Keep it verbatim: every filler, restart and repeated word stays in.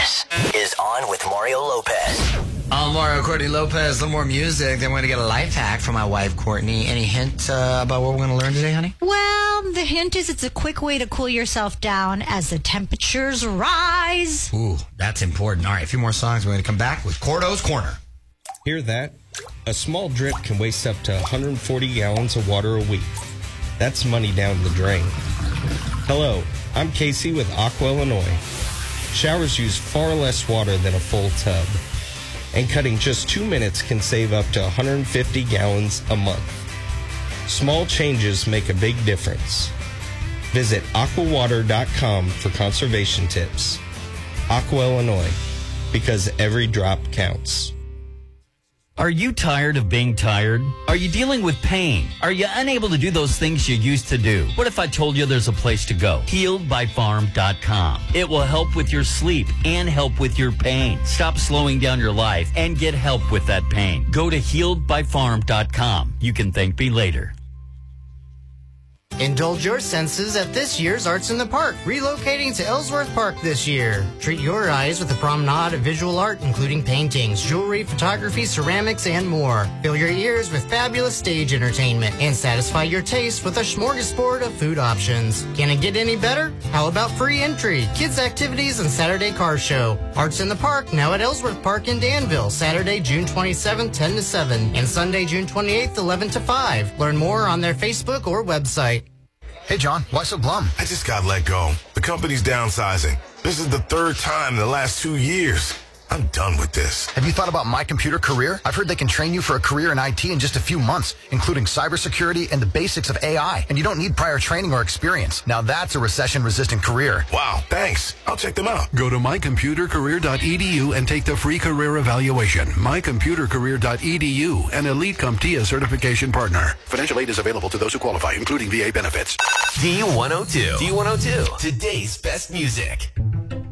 This is On with Mario Lopez. I'm Mario Courtney Lopez. A little more music. Then we're going to get a life hack from my wife, Courtney. Any hint uh, about what we're going to learn today, honey? Well, the hint is it's a quick way to cool yourself down as the temperatures rise. Ooh, that's important. All right, a few more songs. We're going to come back with Cordo's Corner. Hear that? A small drip can waste up to one hundred forty gallons of water a week. That's money down the drain. Hello, I'm Casey with Aqua Illinois. Showers use far less water than a full tub, and cutting just two minutes can save up to one hundred fifty gallons a month. Small changes make a big difference. Visit aqua water dot com for conservation tips. Aqua Illinois, because every drop counts. Are you tired of being tired? Are you dealing with pain? Are you unable to do those things you used to do? What if I told you there's a place to go? healed by farm dot com. It will help with your sleep and help with your pain. Stop slowing down your life and get help with that pain. Go to healed by farm dot com. You can thank me later. Indulge your senses at this year's Arts in the Park, relocating to Ellsworth Park this year. Treat your eyes with a promenade of visual art, including paintings, jewelry, photography, ceramics, and more. Fill your ears with fabulous stage entertainment and satisfy your taste with a smorgasbord of food options. Can it get any better? How about free entry, kids' activities, and Saturday car show? Arts in the Park now at Ellsworth Park in Danville, Saturday, June twenty-seventh, ten to seven, and Sunday, June twenty-eighth, eleven to five. Learn more on their Facebook or website. Hey, John, why so glum? I just got let go. The company's downsizing. This is the third time in the last two years. I'm done with this. Have you thought about My Computer Career? I've heard they can train you for a career in I T in just a few months, including cybersecurity and the basics of A I. And you don't need prior training or experience. Now that's a recession-resistant career. Wow, thanks. I'll check them out. Go to my computer career dot e d u and take the free career evaluation. my computer career dot e d u, an Elite CompTIA certification partner. Financial aid is available to those who qualify, including V A benefits. D one oh two. D one oh two. Today's best music.